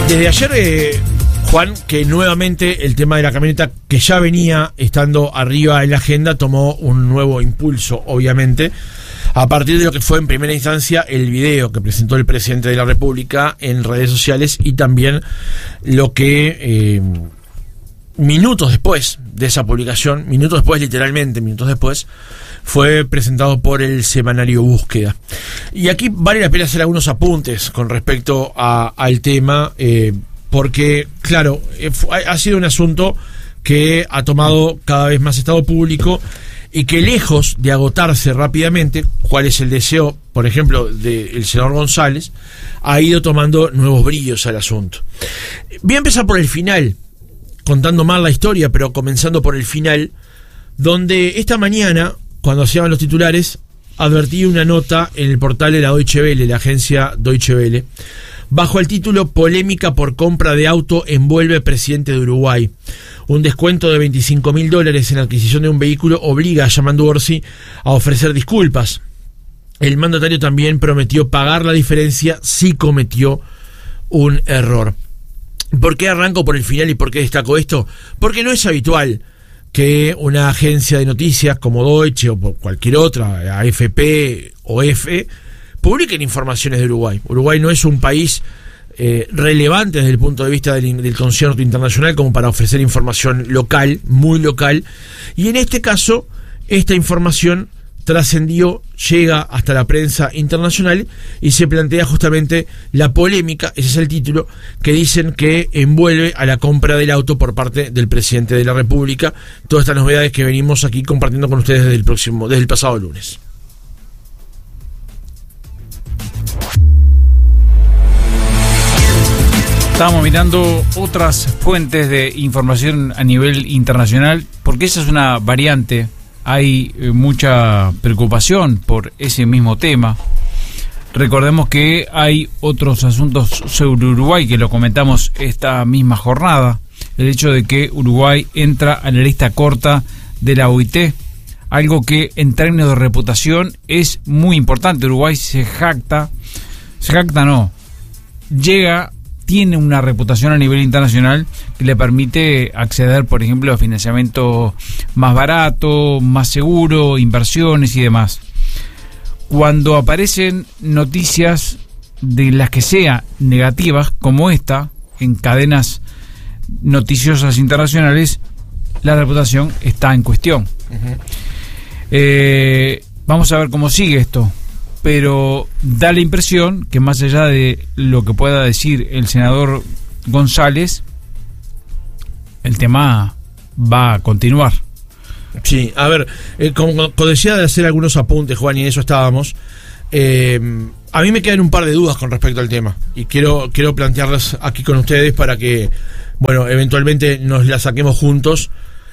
Desde ayer, Juan, que nuevamente el tema de la camioneta, que ya venía estando arriba en la agenda, tomó un nuevo impulso, obviamente, a partir de lo que fue en primera instancia el video que presentó el presidente de la República en redes sociales y también lo que minutos después de esa publicación, minutos después, literalmente minutos después, fue presentado por el semanario Búsqueda. Y aquí vale la pena hacer algunos apuntes con respecto al tema, porque, claro, ha sido un asunto que ha tomado cada vez más estado público y que, lejos de agotarse rápidamente, cuál es el deseo, por ejemplo, del senador González, ha ido tomando nuevos brillos al asunto. Voy a empezar por el final, contando mal la historia, pero comenzando por el final, donde esta mañana, cuando hacían los titulares, advertí una nota en el portal de la Deutsche Welle, la agencia Deutsche Welle, bajo el título "Polémica por compra de auto envuelve presidente de Uruguay. Un descuento de $25.000 en la adquisición de un vehículo obliga a Yamandu Orsi a ofrecer disculpas. El mandatario también prometió pagar la diferencia si cometió un error". ¿Por qué arranco por el final y por qué destaco esto? Porque no es habitual que una agencia de noticias como Deutsche o cualquier otra, AFP o EFE, publiquen informaciones de Uruguay. Uruguay no es un país relevante desde el punto de vista del concierto internacional como para ofrecer información local, muy local, y en este caso esta información trascendió, llega hasta la prensa internacional y se plantea justamente la polémica, ese es el título, que dicen que envuelve a la compra del auto por parte del presidente de la República. Todas estas novedades que venimos aquí compartiendo con ustedes desde el pasado lunes. Estábamos mirando otras fuentes de información a nivel internacional, porque esa es una variante. Hay mucha preocupación por ese mismo tema. Recordemos que hay otros asuntos sobre Uruguay que lo comentamos esta misma jornada. El hecho de que Uruguay entra a la lista corta de la OIT, algo que en términos de reputación es muy importante. Uruguay tiene una reputación a nivel internacional que le permite acceder, por ejemplo, a financiamiento más barato, más seguro, inversiones y demás. Cuando aparecen noticias de las que sea negativas, como esta, en cadenas noticiosas internacionales, la reputación está en cuestión. Vamos a ver cómo sigue esto. Pero da la impresión que, más allá de lo que pueda decir el senador González, el tema va a continuar. Sí, a ver, como decía, de hacer algunos apuntes, Juan, y en eso estábamos. A mí me quedan un par de dudas con respecto al tema y quiero plantearlas aquí con ustedes para que, bueno, eventualmente nos las saquemos juntos.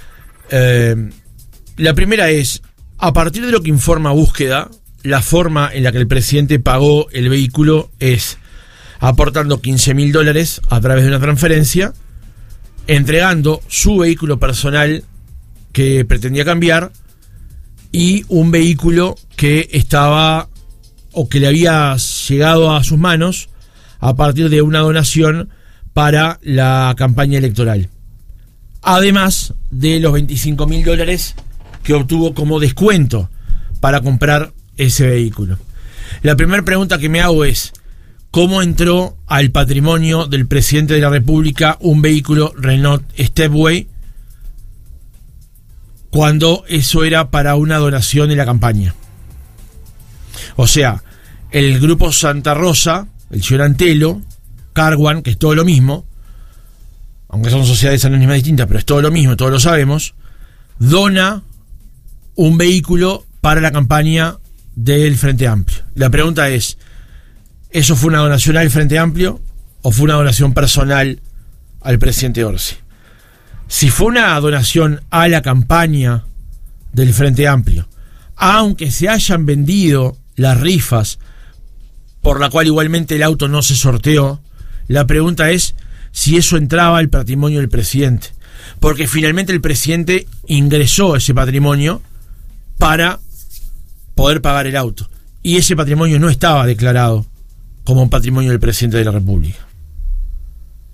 La primera es, a partir de lo que informa Búsqueda, la forma en la que el presidente pagó el vehículo es aportando $15.000 a través de una transferencia, entregando su vehículo personal que pretendía cambiar y un vehículo que estaba o que le había llegado a sus manos a partir de una donación para la campaña electoral, además de los $25.000 que obtuvo como descuento para comprar ese vehículo. La primera pregunta que me hago es: ¿cómo entró al patrimonio del presidente de la República un vehículo Renault Stepway cuando eso era para una donación de la campaña? O sea, el grupo Santa Rosa, el señor Antelo, Carwan, que es todo lo mismo, aunque son sociedades anónimas distintas, pero es todo lo mismo, todos lo sabemos, dona un vehículo para la campaña del Frente Amplio. La pregunta es: ¿eso fue una donación al Frente Amplio o fue una donación personal al presidente Orsi? Si fue una donación a la campaña del Frente Amplio, aunque se hayan vendido las rifas, por la cual igualmente el auto no se sorteó, la pregunta es si eso entraba al patrimonio del presidente, porque finalmente el presidente ingresó ese patrimonio para poder pagar el auto, y ese patrimonio no estaba declarado como un patrimonio del presidente de la República.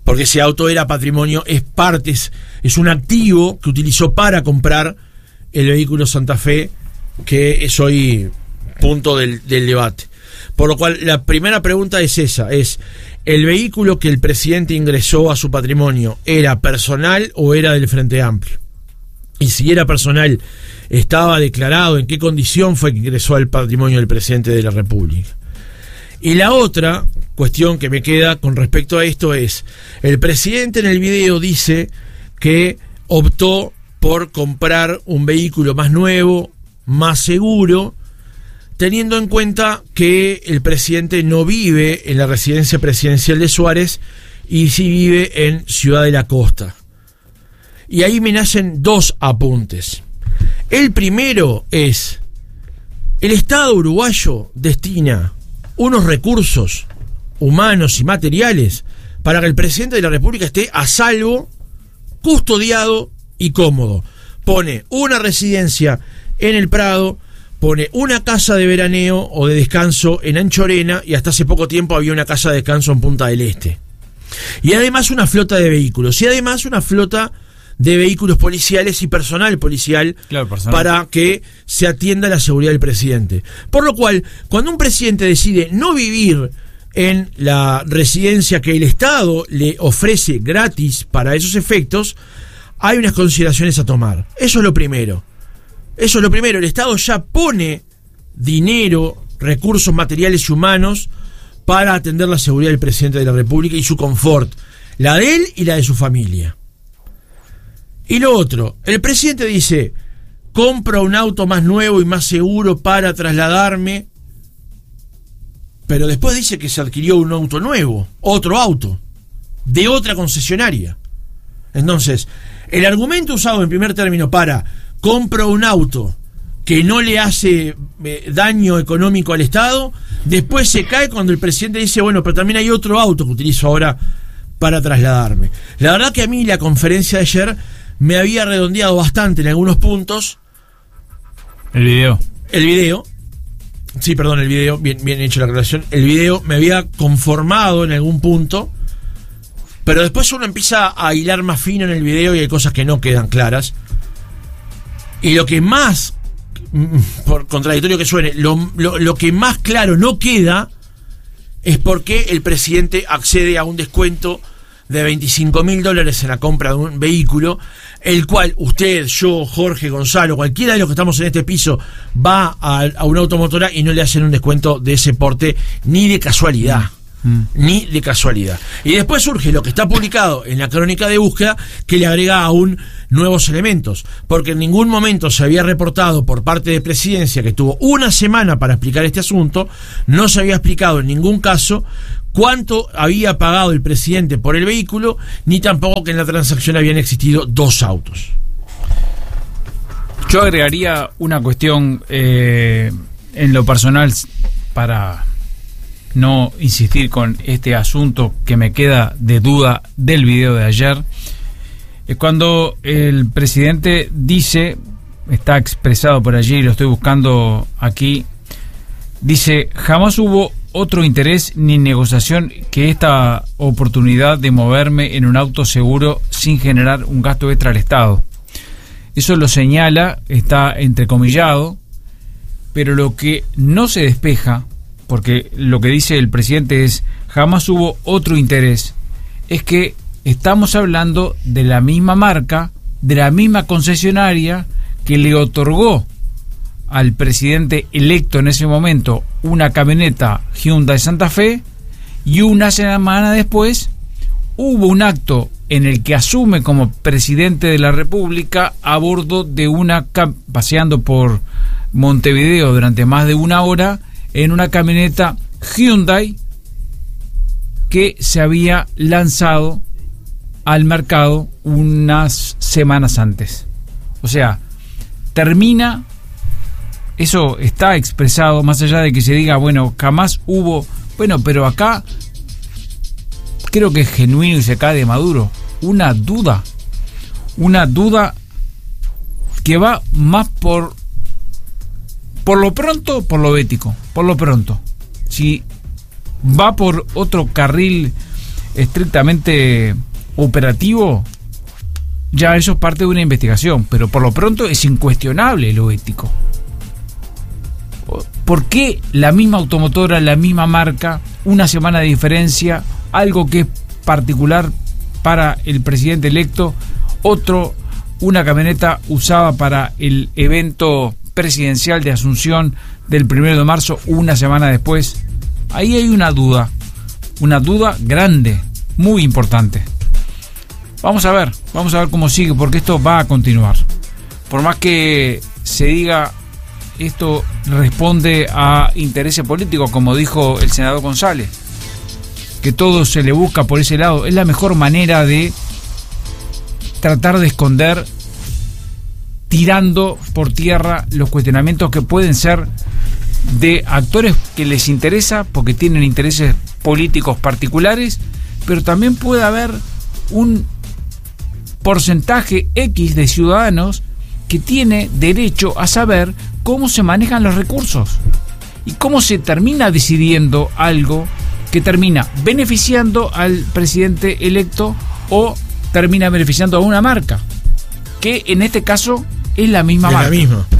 porque ese auto era patrimonio, es un activo que utilizó para comprar el vehículo Santa Fe, que es hoy punto del debate. Por lo cual, la primera pregunta es esa, es: ¿el vehículo que el presidente ingresó a su patrimonio era personal o era del Frente Amplio? Y si era personal, ¿estaba declarado en qué condición fue que ingresó al patrimonio del presidente de la República? Y la otra cuestión que me queda con respecto a esto es: el presidente en el video dice que optó por comprar un vehículo más nuevo, más seguro, teniendo en cuenta que el presidente no vive en la residencia presidencial de Suárez y sí vive en Ciudad de la Costa. Y ahí me nacen dos apuntes. El primero es: el Estado uruguayo destina unos recursos humanos y materiales para que el presidente de la República esté a salvo, custodiado y cómodo. Pone una residencia en el Prado, pone una casa de veraneo o de descanso en Anchorena, y hasta hace poco tiempo había una casa de descanso en Punta del Este. Y además una flota de vehículos, y además una flota de vehículos policiales y personal policial, para que se atienda la seguridad del presidente. Por lo cual, cuando un presidente decide no vivir en la residencia que el Estado le ofrece gratis para esos efectos, hay unas consideraciones a tomar. Eso es lo primero. El Estado ya pone dinero, recursos materiales y humanos para atender la seguridad del presidente de la República y su confort, la de él y la de su familia. Y lo otro, el presidente dice: compro un auto más nuevo y más seguro para trasladarme, pero después dice que se adquirió un auto nuevo, otro auto, de otra concesionaria. Entonces, el argumento usado en primer término para compro un auto que no le hace daño económico al Estado, después se cae cuando el presidente dice: bueno, pero también hay otro auto que utilizo ahora para trasladarme. La verdad que a mí la conferencia de ayer me había redondeado bastante en algunos puntos. El video, bien hecho la aclaración. El video me había conformado en algún punto, pero después uno empieza a hilar más fino en el video y hay cosas que no quedan claras. Y lo que más, por contradictorio que suene, lo que más claro no queda es por qué el presidente accede a un descuento de $25.000 en la compra de un vehículo, el cual usted, yo, Jorge, Gonzalo, cualquiera de los que estamos en este piso va a una automotora y no le hacen un descuento de ese porte ni de casualidad. Ni de casualidad. Y después surge lo que está publicado en la crónica de búsqueda, que le agrega aún nuevos elementos, porque en ningún momento se había reportado por parte de Presidencia, que tuvo una semana para explicar este asunto, no se había explicado en ningún caso cuánto había pagado el presidente por el vehículo, ni tampoco que en la transacción habían existido dos autos. Yo agregaría una cuestión en lo personal para no insistir con este asunto que me queda de duda del video de ayer. Es cuando el presidente dice, está expresado por allí, lo estoy buscando aquí, dice: jamás hubo otro interés ni negociación que esta oportunidad de moverme en un auto seguro sin generar un gasto extra al Estado. Eso lo señala, está entrecomillado, pero lo que no se despeja, porque lo que dice el presidente es: jamás hubo otro interés, es que estamos hablando de la misma marca, de la misma concesionaria que le otorgó al presidente electo en ese momento una camioneta Hyundai Santa Fe, y una semana después hubo un acto en el que asume como presidente de la República a bordo de una paseando por Montevideo durante más de una hora en una camioneta Hyundai que se había lanzado al mercado unas semanas antes. O sea, termina, eso está expresado, más allá de que se diga, bueno, jamás hubo, bueno, pero acá creo que es genuino y se cae de Maduro, una duda que va más por lo pronto, por lo ético, por lo pronto. Si va por otro carril estrictamente operativo, ya eso es parte de una investigación, pero por lo pronto es incuestionable lo ético. ¿Por qué la misma automotora, la misma marca, una semana de diferencia, algo que es particular para el presidente electo, una camioneta usada para el evento presidencial de Asunción del 1 de marzo, una semana después? Ahí hay una duda grande, muy importante. Vamos a ver cómo sigue, porque esto va a continuar. Por más que se diga, esto responde a intereses políticos, como dijo el senador González, que todo se le busca por ese lado. Es la mejor manera de tratar de esconder, tirando por tierra los cuestionamientos que pueden ser de actores que les interesa porque tienen intereses políticos particulares, pero también puede haber un porcentaje X de ciudadanos que tiene derecho a saber cómo se manejan los recursos y cómo se termina decidiendo algo que termina beneficiando al presidente electo o termina beneficiando a una marca, que en este caso es la misma marca.